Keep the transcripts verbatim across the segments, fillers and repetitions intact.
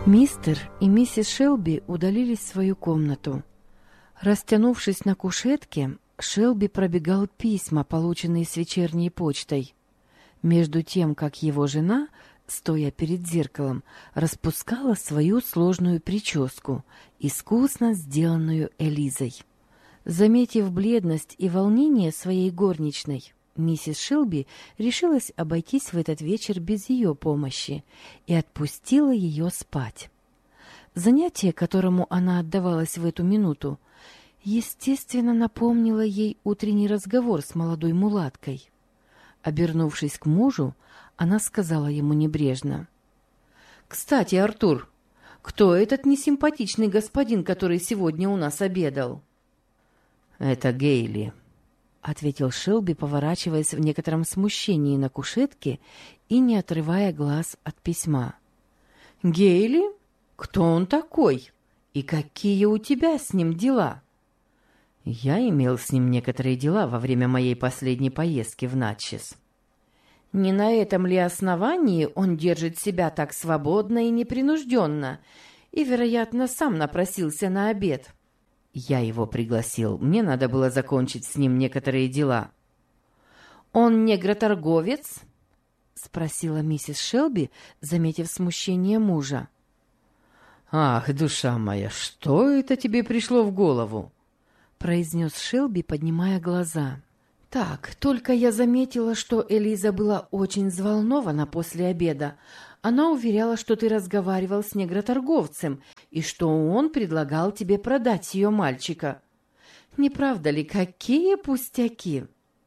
Мистер и миссис Шелби удалились в свою комнату. Растянувшись на кушетке, Шелби пробегал письма, полученные с вечерней почтой, между тем, как его жена, стоя перед зеркалом, распускала свою сложную прическу, искусно сделанную Элизой. Заметив бледность и волнение своей горничной, миссис Шелби решилась обойтись в этот вечер без ее помощи и отпустила ее спать. Занятие, которому она отдавалась в эту минуту, естественно, напомнило ей утренний разговор с молодой мулаткой. Обернувшись к мужу, она сказала ему небрежно: «Кстати, Артур, кто этот несимпатичный господин, который сегодня у нас обедал?» «Это Гейли», — ответил Шелби, поворачиваясь в некотором смущении на кушетке и не отрывая глаз от письма. «Гейли? Кто он такой? И какие у тебя с ним дела?» «Я имел с ним некоторые дела во время моей последней поездки в Натчес». «Не на этом ли основании он держит себя так свободно и непринужденно, и, вероятно, сам напросился на обед?» «Я его пригласил. Мне надо было закончить с ним некоторые дела». «Он негроторговец?» — спросила миссис Шелби, заметив смущение мужа. «Ах, душа моя, что это тебе пришло в голову?» — произнес Шелби, поднимая глаза. «Так, только я заметила, что Элиза была очень взволнована после обеда. Она уверяла, что ты разговаривал с негроторговцем и что он предлагал тебе продать ее мальчика. Не правда ли, какие пустяки?»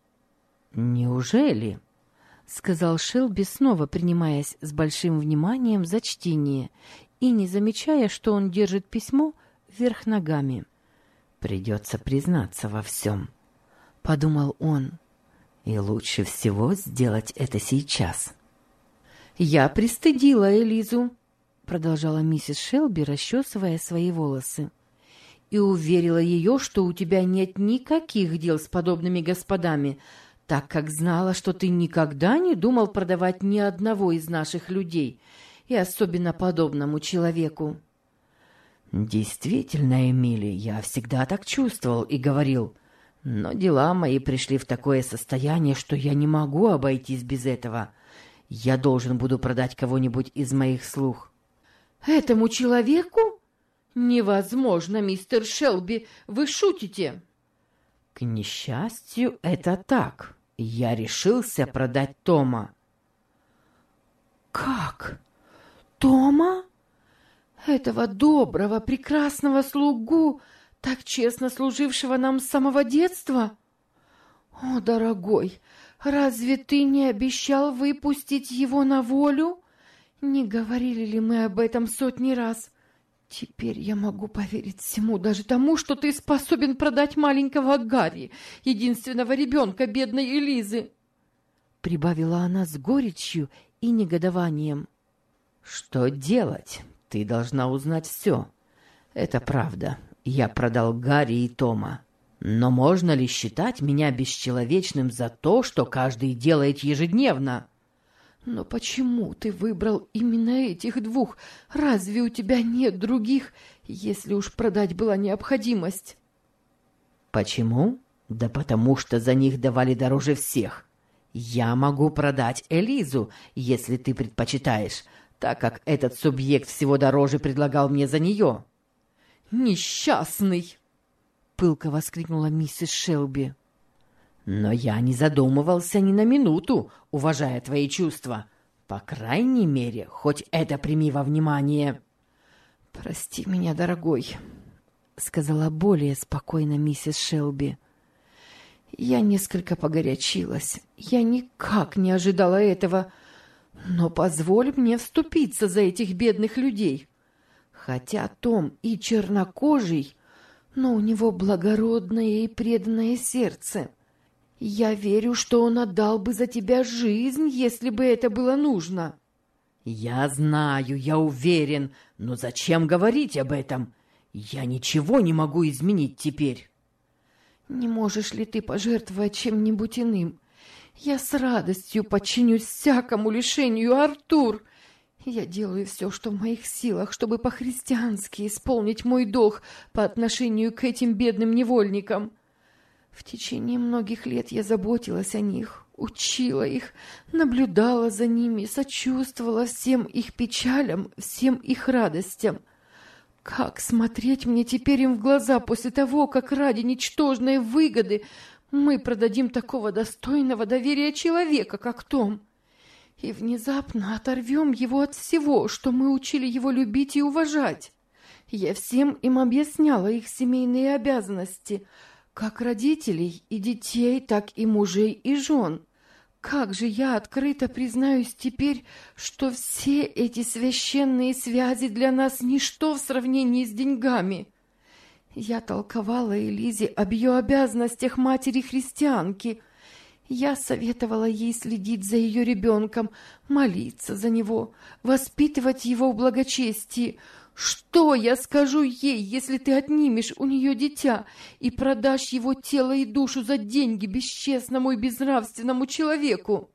«Неужели?» — сказал Шелби, снова принимаясь с большим вниманием за чтение и не замечая, что он держит письмо вверх ногами. «Придется признаться во всем», — подумал он, — «и лучше всего сделать это сейчас». «Я пристыдила Элизу», — продолжала миссис Шелби, расчесывая свои волосы, «и уверила ее, что у тебя нет никаких дел с подобными господами, так как знала, что ты никогда не думал продавать ни одного из наших людей, и особенно подобному человеку». «Действительно, Эмили, я всегда так чувствовал и говорил, но дела мои пришли в такое состояние, что я не могу обойтись без этого. Я должен буду продать кого-нибудь из моих слуг». «Этому человеку? Невозможно, мистер Шелби, вы шутите!» «К несчастью, это так. Я решился продать Тома». «Как? Тома? Этого доброго, прекрасного слугу, так честно служившего нам с самого детства? О, дорогой, разве ты не обещал выпустить его на волю? Не говорили ли мы об этом сотни раз? Теперь я могу поверить всему, даже тому, что ты способен продать маленького Гарри, единственного ребенка бедной Элизы», — прибавила она с горечью и негодованием. «Что делать? Ты должна узнать все. Это правда. Я продал Гарри и Тома. Но можно ли считать меня бесчеловечным за то, что каждый делает ежедневно?» «Но почему ты выбрал именно этих двух? Разве у тебя нет других, если уж продать была необходимость?» «Почему? Да потому что за них давали дороже всех. Я могу продать Элизу, если ты предпочитаешь, так как этот субъект всего дороже предлагал мне за нее». «Несчастный!» — пылко воскликнула миссис Шелби. «Но я не задумывался ни на минуту, уважая твои чувства. По крайней мере, хоть это прими во внимание». «Прости меня, дорогой», — сказала более спокойно миссис Шелби. «Я несколько погорячилась. Я никак не ожидала этого. Но позволь мне вступиться за этих бедных людей. Хотя Том и чернокожий, но у него благородное и преданное сердце. Я верю, что он отдал бы за тебя жизнь, если бы это было нужно». «Я знаю, я уверен, но зачем говорить об этом? Я ничего не могу изменить теперь». «Не можешь ли ты пожертвовать чем-нибудь иным? Я с радостью подчинюсь всякому лишению, Артур. Я делаю все, что в моих силах, чтобы по-христиански исполнить мой долг по отношению к этим бедным невольникам. В течение многих лет я заботилась о них, учила их, наблюдала за ними, сочувствовала всем их печалям, всем их радостям. Как смотреть мне теперь им в глаза после того, как ради ничтожной выгоды мы продадим такого достойного доверия человека, как Том, и внезапно оторвем его от всего, что мы учили его любить и уважать? Я всем им объясняла их семейные обязанности, как родителей и детей, так и мужей и жен. Как же я открыто признаюсь теперь, что все эти священные связи для нас ничто в сравнении с деньгами. Я толковала Элизе об ее обязанностях матери-христианки. Я советовала ей следить за ее ребенком, молиться за него, воспитывать его в благочестии. Что я скажу ей, если ты отнимешь у нее дитя и продашь его тело и душу за деньги бесчестному и безнравственному человеку?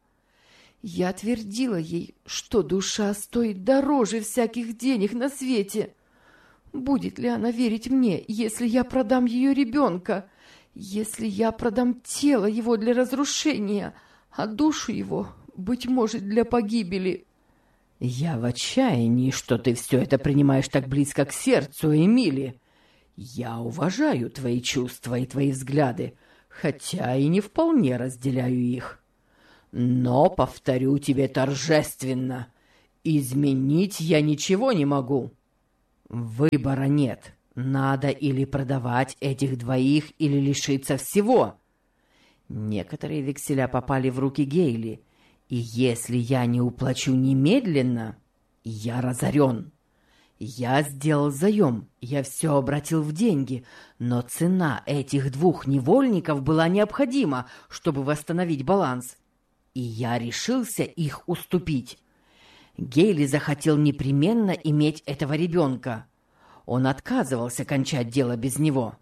Я твердила ей, что душа стоит дороже всяких денег на свете. Будет ли она верить мне, если я продам ее ребенка, если я продам тело его для разрушения, а душу его, быть может, для погибели? «Я в отчаянии, что ты все это принимаешь так близко к сердцу, Эмили. Я уважаю твои чувства и твои взгляды, хотя и не вполне разделяю их. Но, повторю тебе торжественно, изменить я ничего не могу. Выбора нет. Надо или продавать этих двоих, или лишиться всего». Некоторые векселя попали в руки Гейли, и если я не уплачу немедленно, я разорен. Я сделал заем, я все обратил в деньги, но цена этих двух невольников была необходима, чтобы восстановить баланс, и я решился их уступить. Гейли захотел непременно иметь этого ребенка. Он отказывался кончать дело без него.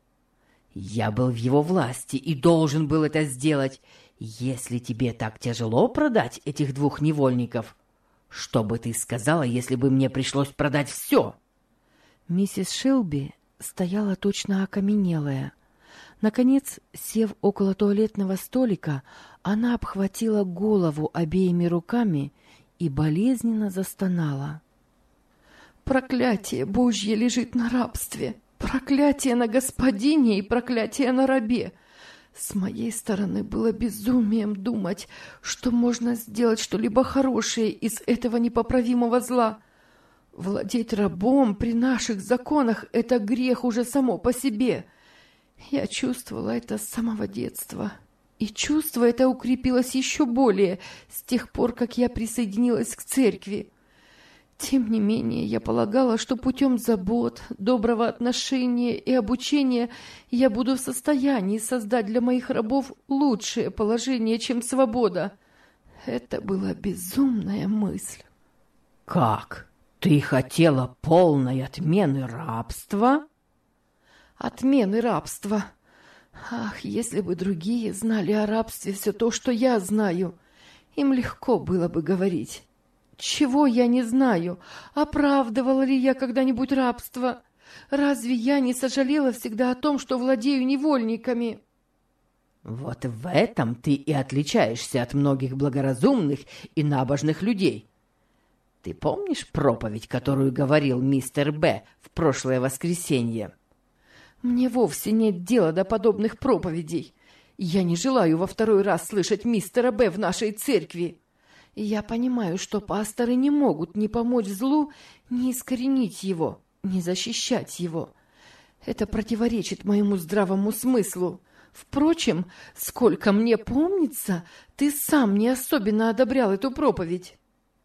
Я был в его власти и должен был это сделать. Если тебе так тяжело продать этих двух невольников, что бы ты сказала, если бы мне пришлось продать все?» Миссис Шелби стояла точно окаменелая. Наконец, сев около туалетного столика, она обхватила голову обеими руками и болезненно застонала. «Проклятие Божье лежит на рабстве, проклятие на господине и проклятие на рабе. С моей стороны было безумием думать, что можно сделать что-либо хорошее из этого непоправимого зла. Владеть рабом при наших законах – это грех уже само по себе. Я чувствовала это с самого детства. И чувство это укрепилось еще более с тех пор, как я присоединилась к церкви. Тем не менее, я полагала, что путем забот, доброго отношения и обучения я буду в состоянии создать для моих рабов лучшее положение, чем свобода. Это была безумная мысль. «Как? Ты хотела полной отмены рабства?» «Отмены рабства. Ах, если бы другие знали о рабстве все то, что я знаю, им легко было бы говорить. Чего я не знаю? Оправдывала ли я когда-нибудь рабство? Разве я не сожалела всегда о том, что владею невольниками?» «Вот в этом ты и отличаешься от многих благоразумных и набожных людей. Ты помнишь проповедь, которую говорил мистер Б. в прошлое воскресенье?» «Мне вовсе нет дела до подобных проповедей. Я не желаю во второй раз слышать мистера Б. в нашей церкви. Я понимаю, что пасторы не могут ни помочь злу, ни искоренить его, ни защищать его. Это противоречит моему здравому смыслу. Впрочем, сколько мне помнится, ты сам не особенно одобрял эту проповедь».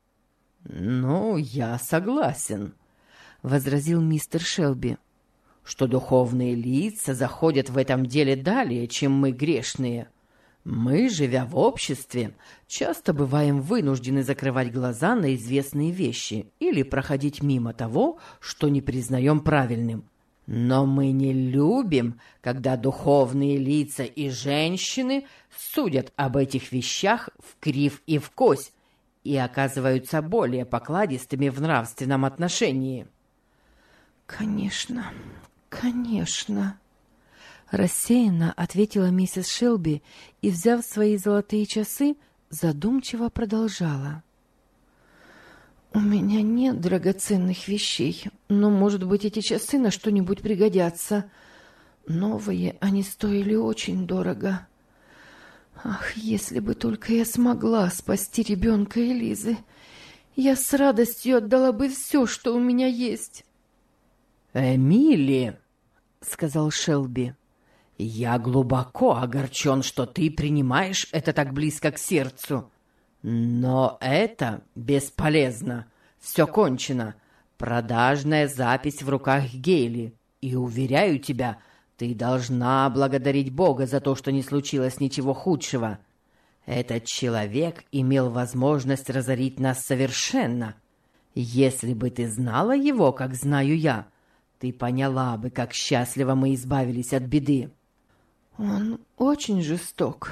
«Ну, я согласен», — возразил мистер Шелби, «что духовные лица заходят в этом деле далее, чем мы грешные. Мы, живя в обществе, часто бываем вынуждены закрывать глаза на известные вещи или проходить мимо того, что не признаем правильным. Но мы не любим, когда духовные лица и женщины судят об этих вещах вкривь и вкось и оказываются более покладистыми в нравственном отношении. «Конечно, конечно», — рассеянно ответила миссис Шелби и, взяв свои золотые часы, задумчиво продолжала. «У меня нет драгоценных вещей, но, может быть, эти часы на что-нибудь пригодятся. Новые они стоили очень дорого. Ах, если бы только я смогла спасти ребенка Элизы, я с радостью отдала бы все, что у меня есть». «Эмили», — сказал Шелби, — «я глубоко огорчен, что ты принимаешь это так близко к сердцу. Но это бесполезно. Все кончено. Продажная запись в руках Гейли. И, уверяю тебя, ты должна благодарить Бога за то, что не случилось ничего худшего. Этот человек имел возможность разорить нас совершенно. Если бы ты знала его, как знаю я, ты поняла бы, как счастливо мы избавились от беды». «Он очень жесток».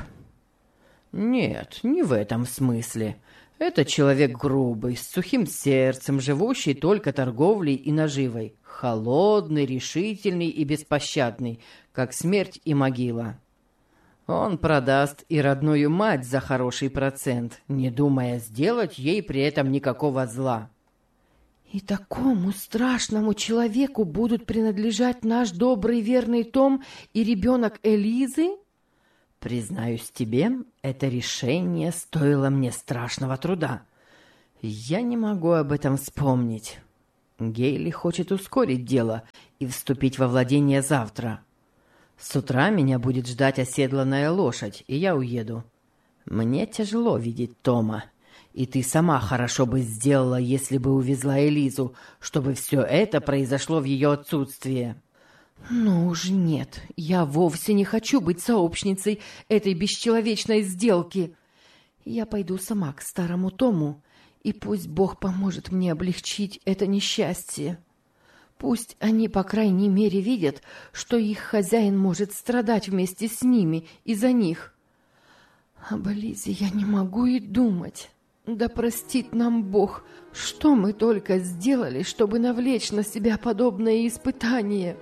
«Нет, не в этом смысле. Это человек грубый, с сухим сердцем, живущий только торговлей и наживой, холодный, решительный и беспощадный, как смерть и могила. Он продаст и родную мать за хороший процент, не думая сделать ей при этом никакого зла». «И такому страшному человеку будут принадлежать наш добрый верный Том и ребенок Элизы?» «Признаюсь тебе, это решение стоило мне страшного труда. Я не могу об этом вспомнить. Гейли хочет ускорить дело и вступить во владение завтра. С утра меня будет ждать оседланная лошадь, и я уеду. Мне тяжело видеть Тома, и ты сама хорошо бы сделала, если бы увезла Элизу, чтобы все это произошло в ее отсутствие». «Ну уж нет, я вовсе не хочу быть сообщницей этой бесчеловечной сделки. Я пойду сама к старому Тому, и пусть Бог поможет мне облегчить это несчастье. Пусть они, по крайней мере, видят, что их хозяин может страдать вместе с ними из-за них. Об Элизе я не могу и думать. Да простит нам Бог, что мы только сделали, чтобы навлечь на себя подобное испытание».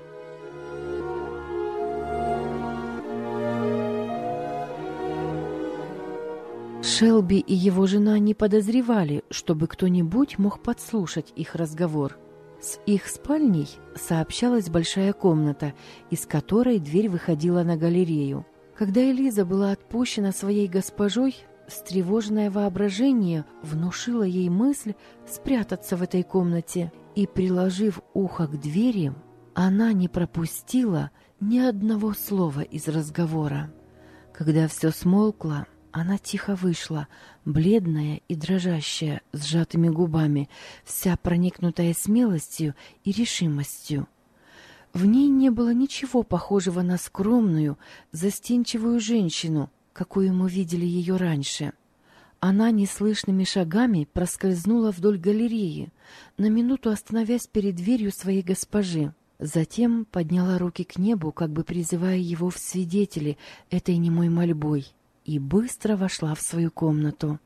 Шелби и его жена не подозревали, чтобы кто-нибудь мог подслушать их разговор. С их спальней сообщалась большая комната, из которой дверь выходила на галерею. Когда Элиза была отпущена своей госпожой, встревоженное воображение внушило ей мысль спрятаться в этой комнате, и, приложив ухо к двери, она не пропустила ни одного слова из разговора. Когда все смолкло, она тихо вышла, бледная и дрожащая, с сжатыми губами, вся проникнутая смелостью и решимостью. В ней не было ничего похожего на скромную, застенчивую женщину, какую мы видели ее раньше. Она неслышными шагами проскользнула вдоль галереи, на минуту остановясь перед дверью своей госпожи. Затем подняла руки к небу, как бы призывая его в свидетели этой немой мольбой, и быстро вошла в свою комнату.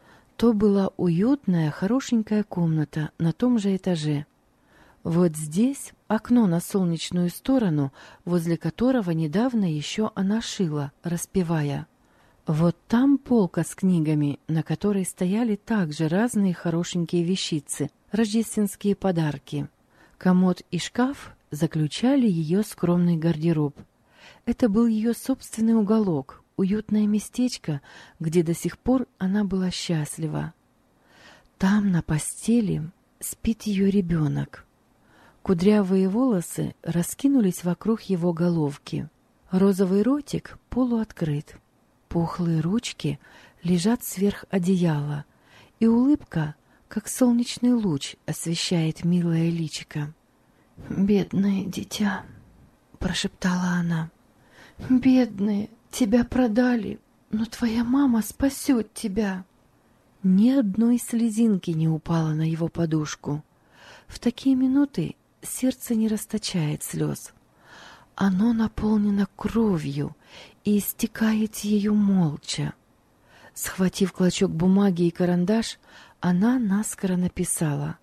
То была уютная, хорошенькая комната на том же этаже. Вот здесь окно на солнечную сторону, возле которого недавно еще она шила, распевая. Вот там полка с книгами, на которой стояли также разные хорошенькие вещицы, рождественские подарки. Комод и шкаф заключали ее скромный гардероб. Это был ее собственный уголок, уютное местечко, где до сих пор она была счастлива. Там, на постели, спит ее ребенок. Кудрявые волосы раскинулись вокруг его головки. Розовый ротик полуоткрыт. Пухлые ручки лежат сверх одеяла, и улыбка, как солнечный луч, освещает милое личико. «Бедное дитя», — прошептала она, — «бедное, тебя продали, но твоя мама спасет тебя». Ни одной слезинки не упало на его подушку. В такие минуты сердце не расточает слез. Оно наполнено кровью и истекает ею молча. Схватив клочок бумаги и карандаш, она наскоро написала: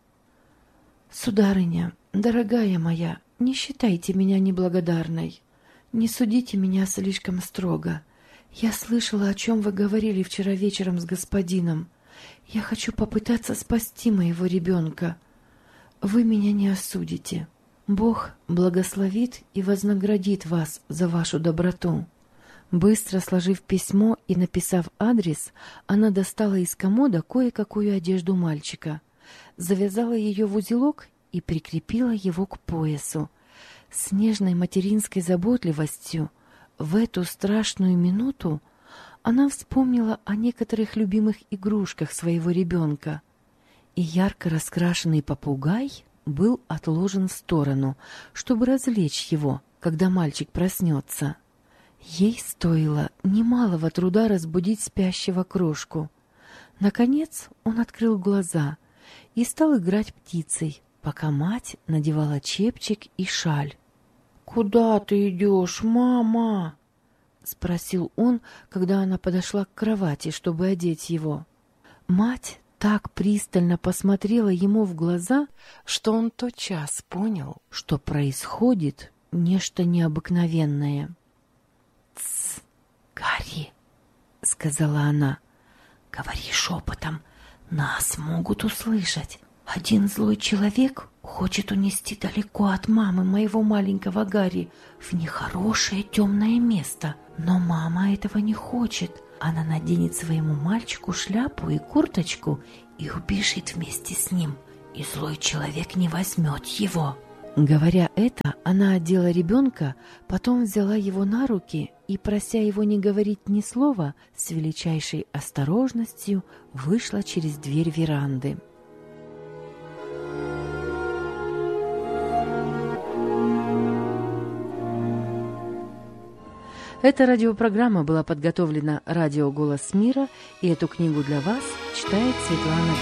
«Сударыня, дорогая моя, не считайте меня неблагодарной. Не судите меня слишком строго. Я слышала, о чем вы говорили вчера вечером с господином. Я хочу попытаться спасти моего ребенка. Вы меня не осудите. Бог благословит и вознаградит вас за вашу доброту». Быстро сложив письмо и написав адрес, она достала из комода кое-какую одежду мальчика, завязала ее в узелок и прикрепила его к поясу. С нежной материнской заботливостью в эту страшную минуту она вспомнила о некоторых любимых игрушках своего ребенка, и ярко раскрашенный попугай был отложен в сторону, чтобы развлечь его, когда мальчик проснется. Ей стоило немалого труда разбудить спящего крошку. Наконец он открыл глаза и стал играть птицей, пока мать надевала чепчик и шаль. «Куда ты идешь, мама?» — спросил он, когда она подошла к кровати, чтобы одеть его. Мать так пристально посмотрела ему в глаза, что он тотчас понял, что происходит нечто необыкновенное. «Тсс, Гарри!» — сказала она. «Говори шепотом, нас могут услышать. Один злой человек хочет унести далеко от мамы моего маленького Гарри в нехорошее темное место. Но мама этого не хочет. Она наденет своему мальчику шляпу и курточку и убежит вместе с ним, и злой человек не возьмет его». Говоря это, она одела ребенка, потом взяла его на руки и, прося его не говорить ни слова, с величайшей осторожностью вышла через дверь веранды. Эта радиопрограмма была подготовлена радио «Голос мира», и эту книгу для вас читает Светлана